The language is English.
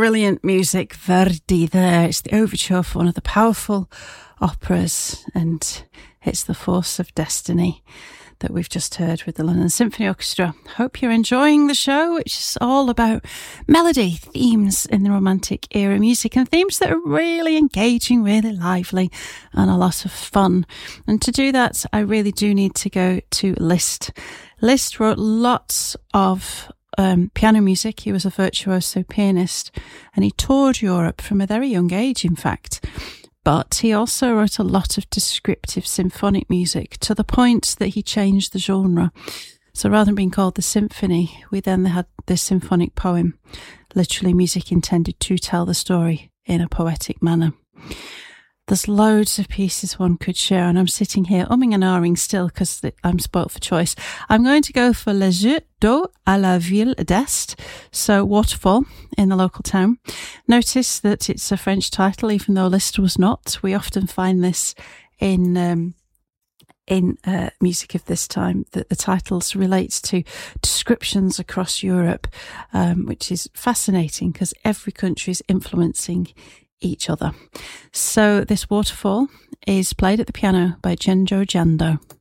brilliant music, Verdi there. It's the overture for one of the powerful operas, and it's The Force of Destiny that we've just heard with the London Symphony Orchestra. Hope you're enjoying the show, which is all about melody, themes in the Romantic era music, and themes that are really engaging, really lively, and a lot of fun. And to do that, I really do need to go to Liszt. Liszt wrote lots of piano music. He was a virtuoso pianist, and he toured Europe from a very young age, in fact. But he also wrote a lot of descriptive symphonic music, to the point that he changed the genre. So rather than being called the symphony, we then had this symphonic poem, literally music intended to tell the story in a poetic manner. There's loads of pieces one could share, and I'm sitting here umming and ahhing still because I'm spoilt for choice. I'm going to go for Les Jeux d'eau à la ville d'Est, so waterfall in the local town. Notice that it's a French title, even though Liszt was not. We often find this in music of this time, that the titles relate to descriptions across Europe, which is fascinating because every country is influencing each other. So this waterfall is played at the piano by Genjo Jando.